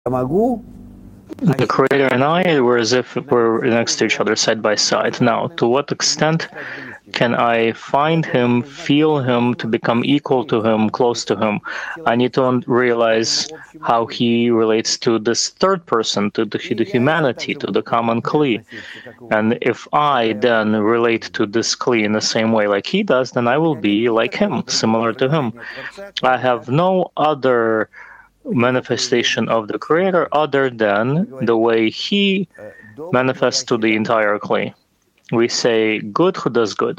The Creator and I were as if we're next to each other, side by side. Now, to what extent can I find him, feel him, to become equal to him, close to him? I need to realize how he relates to this third person, to the humanity, to the common Kli. And if I then relate to this Kli in the same way like he does, then I will be like him, similar to him. I have no other manifestation of the Creator other than the way he manifests to the entire Kli. We say good who does good.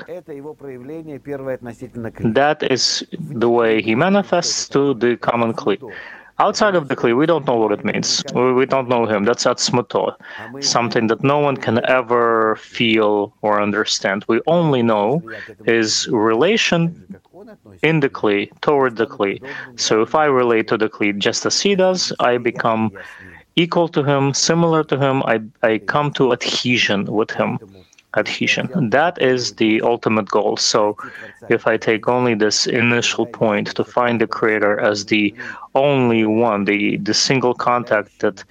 That is the way he manifests to the common Kli. Outside of the Kli, we don't know what it means. We don't know him. That's atzmuto, something that no one can ever feel or understand. We only know his relation in the Kli, toward the Kli. So if I relate to the Kli just as he does, I become equal to him, similar to him. I come to adhesion with him. Adhesion. That is the ultimate goal. So if I take only this initial point to find the Creator as the only one, the single contact that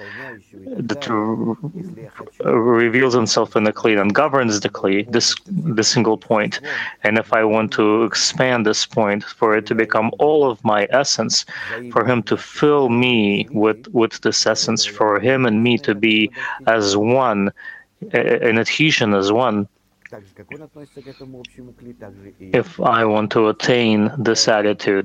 reveals himself in the Kli and governs the Kli, the single point. And if I want to expand this point for it to become all of my essence, for him to fill me with this essence, for him and me to be as one, an adhesion as one. If I want to attain this attitude,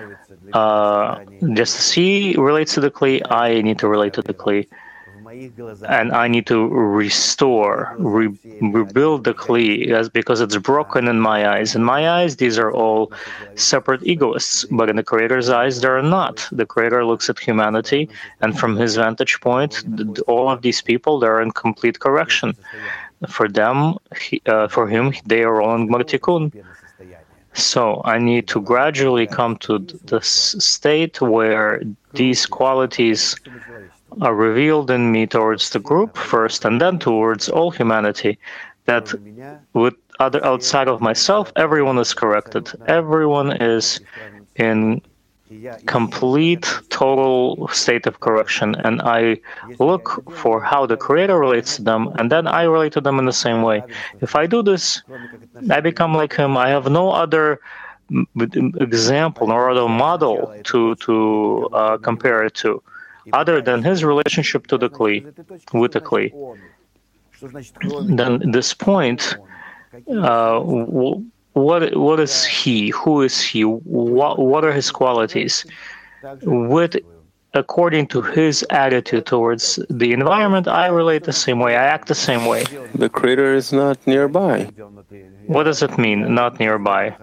just as he relates to the Kli, I need to relate to the Kli. And I need to restore, rebuild the Kli, because it's broken in my eyes. In my eyes, these are all separate egoists, but in the Creator's eyes, they're not. The Creator looks at humanity, and from his vantage point, all of these people, they're in complete correction. For them, for him, they are all in Gmar So I need to gradually come to the state where these qualities are revealed in me towards the group first, and then towards all humanity, that with other outside of myself, everyone is corrected. Everyone is in complete, total state of correction, and I look for how the Creator relates to them, and then I relate to them in the same way. If I do this, I become like him. I have no other example nor other model to compare it to, other than his relationship to the Kli, with the Kli. Then this point, what is he? Who is he? What are his qualities? According to his attitude towards the environment, I relate the same way. I act the same way. The Creator is not nearby. What does it mean, not nearby?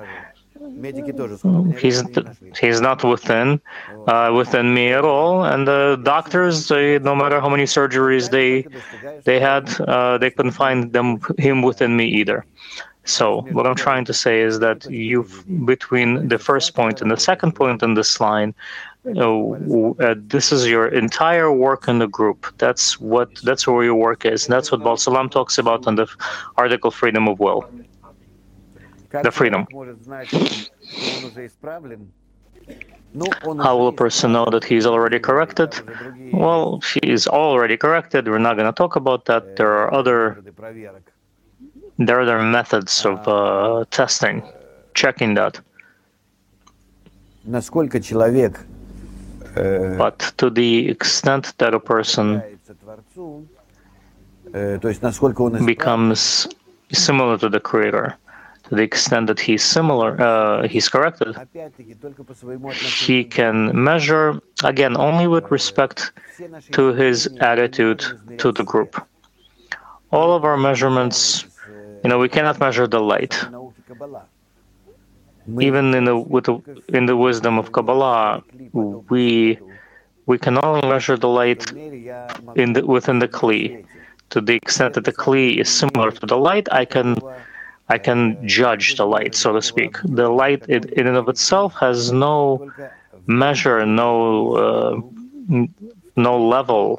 He's not within me at all, and the doctors, no matter how many surgeries they had, they couldn't find him within me either. So what I'm trying to say is that between the first point and the second point in this line, this is your entire work in the group. That's where your work is. And that's what Baal Salam talks about in the article Freedom of Will. The freedom. How will a person know that he's already corrected? Well, he's already corrected. We're not going to talk about that. There are other methods of testing, checking that. But to the extent that a person becomes similar to the Creator, to the extent that he's corrected, he can measure, again, only with respect to his attitude to the group. All of our measurements, we cannot measure the light. Even in the wisdom of Kabbalah, we can only measure the light within the Kli. To the extent that the Kli is similar to the light, I can judge the light, so to speak. The light in and of itself has no measure, no level.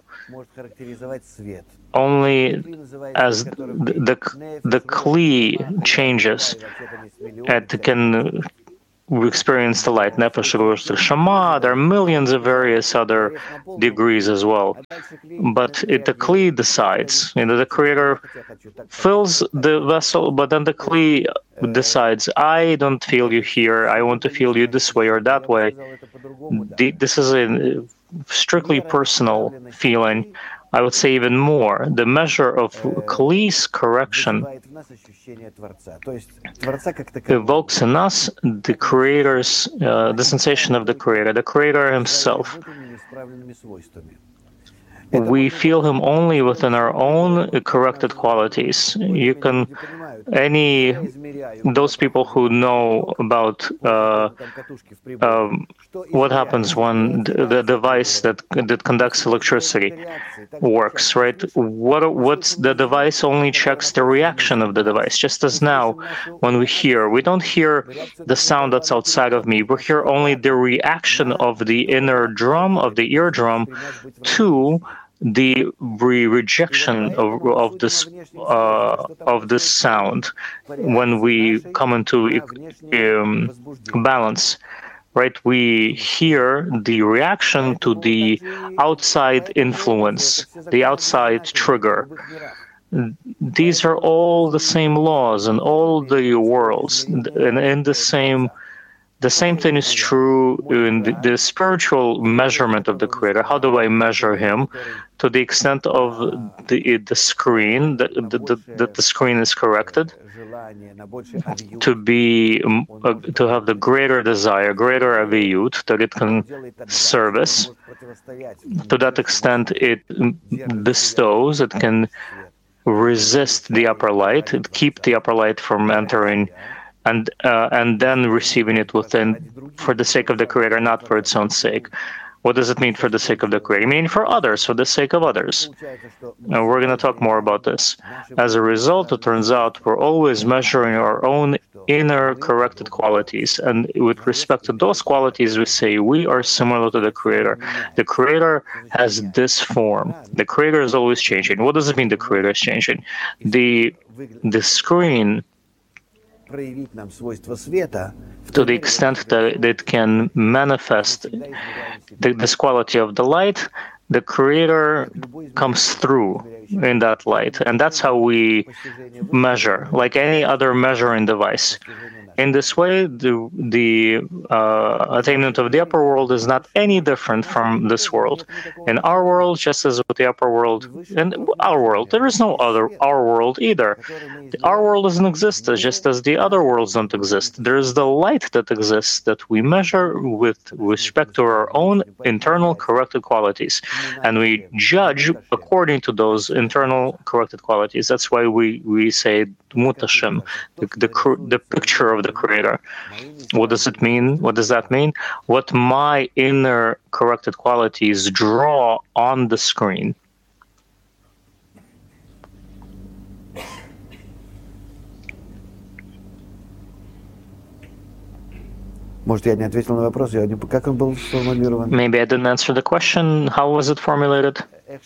Only as the Kli changes, it can we experience the light. Nefesh goes to Shama. There are millions of various other degrees as well. But the Kli decides. The Creator fills the vessel, but then the Kli decides, I don't feel you here. I want to feel you this way or that way. This is a strictly personal feeling. I would say even more. The measure of Kli's correction evokes in us the Creator's, the sensation of the Creator, the Creator Himself. We feel Him only within our own corrected qualities. Those people who know about what happens when the device that conducts electricity works, right? What's the device only checks the reaction of the device, just as now when we don't hear the sound that's outside of me. We hear only the reaction of the inner drum, of the eardrum, to the rejection of this sound when we come into balance, right? We hear the reaction to the outside influence, the outside trigger. These are all the same laws in all the worlds, and in the same thing is true in the spiritual measurement of the Creator. How do I measure Him? To the extent of the screen, that the screen is corrected, to have the greater desire, greater aviyut, that it can service. To that extent, it bestows, it can resist the upper light, it keep the upper light from entering, and then receiving it within for the sake of the Creator, not for its own sake. What does it mean for the sake of the Creator? I mean for others, for the sake of others. And we're going to talk more about this. As a result, it turns out we're always measuring our own inner corrected qualities. And with respect to those qualities, we say we are similar to the Creator. The Creator has this form. The Creator is always changing. What does it mean the Creator is changing? The screen, to the extent that it can manifest this quality of the light, the Creator comes through in that light. And that's how we measure, like any other measuring device. In this way, the attainment of the upper world is not any different from this world. In our world, just as with the upper world, in our world, there is no other our world either. Our world doesn't exist, just as the other worlds don't exist. There is the light that exists that we measure with respect to our own internal corrected qualities. And we judge according to those internal corrected qualities. That's why we say Dmut Hashem, the picture of the Creator. What does it mean? What does that mean? What my inner corrected qualities draw on the screen. Может, я не ответил на вопрос, как он был сформулирован? Maybe I didn't answer the question. How was it formulated?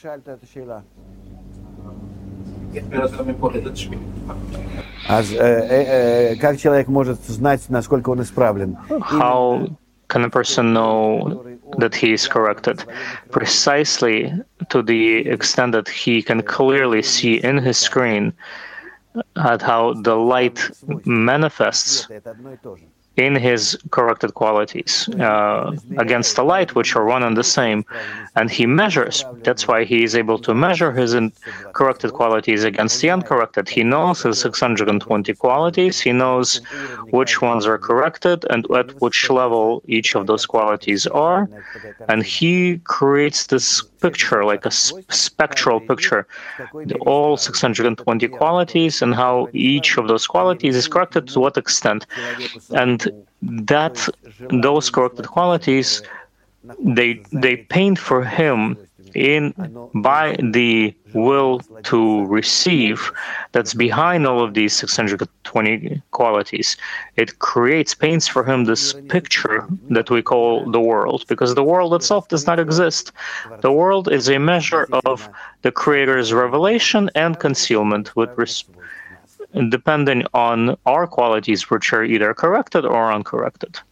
Как человек может знать, насколько он исправлен? How can a person know that he is corrected? Precisely to the extent that he can clearly see in his screen at how the light manifests in his corrected qualities against the light, which are one and the same. And he measures. That's why he is able to measure his corrected qualities against the uncorrected. He knows his 620 qualities. He knows which ones are corrected and at which level each of those qualities are. And he creates this picture, like a spectral picture, all 620 qualities and how each of those qualities is corrected to what extent. And those corrected qualities, they paint for him by the will to receive that's behind all of these 620 qualities. It paints for him this picture that we call the world, because the world itself does not exist. The world is a measure of the Creator's revelation and concealment depending on our qualities, which are either corrected or uncorrected.